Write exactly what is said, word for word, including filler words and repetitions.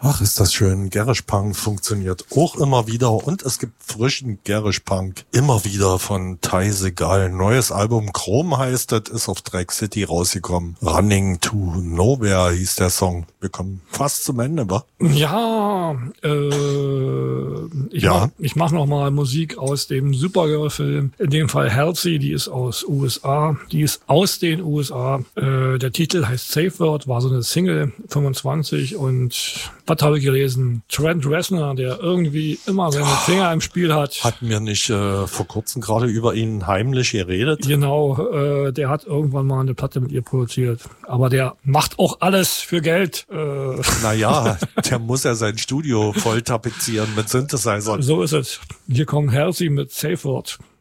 Ach, ist das schön. Garage Punk funktioniert auch immer wieder und es gibt frischen Garage Punk immer wieder von Ty Segall. Neues Album Chrome heißt das, ist auf Drag City rausgekommen. Running to Nowhere hieß der Song. Wir kommen fast zum Ende, wa? Ja, äh, ich Ja. mach, ich mach noch mal Musik aus dem Supergirl-Film. In dem Fall Halsey, die ist aus U S A. Die ist aus den U S A. Äh, der Titel heißt Safe Word, war so eine Single fünfundzwanzig und was habe ich gelesen? Trent Reznor, der irgendwie immer seine Finger im Spiel hat. Hatten wir nicht äh, vor kurzem gerade über ihn heimlich geredet? Genau, äh, der hat irgendwann mal eine Platte mit ihr produziert. Aber der macht auch alles für Geld. Äh, Naja, der muss ja sein Studio voll tapezieren mit Synthesizern. so ist es. Hier kommt Halsey mit Safe Word.